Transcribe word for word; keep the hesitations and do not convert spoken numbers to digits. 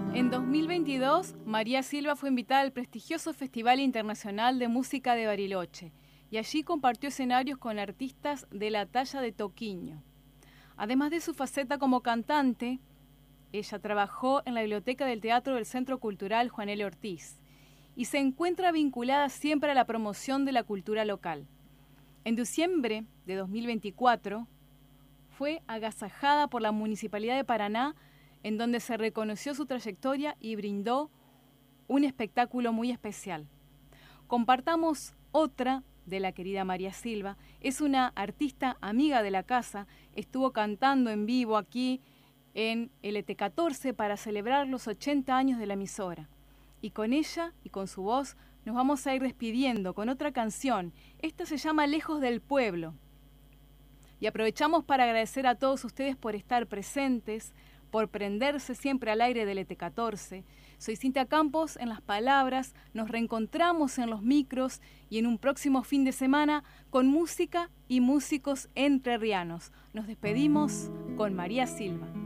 En dos mil veintidós, María Silva fue invitada al prestigioso Festival Internacional de Música de Bariloche y allí compartió escenarios con artistas de la talla de Toquinho. Además de su faceta como cantante, ella trabajó en la biblioteca del Teatro del Centro Cultural Juan L. Ortiz y se encuentra vinculada siempre a la promoción de la cultura local. En diciembre de dos mil veinticuatro fue agasajada por la Municipalidad de Paraná, en donde se reconoció su trayectoria y brindó un espectáculo muy especial. Compartamos otra de la querida María Silva. Es una artista amiga de la casa, estuvo cantando en vivo aquí en L T catorce para celebrar los ochenta años de la emisora. Y con ella y con su voz nos vamos a ir despidiendo con otra canción. Esta se llama Lejos del Pueblo. Y aprovechamos para agradecer a todos ustedes por estar presentes, por prenderse siempre al aire de L T catorce. Soy Cintia Campos en las palabras, nos reencontramos en los micros y en un próximo fin de semana con música y músicos entrerrianos. Nos despedimos con María Silva.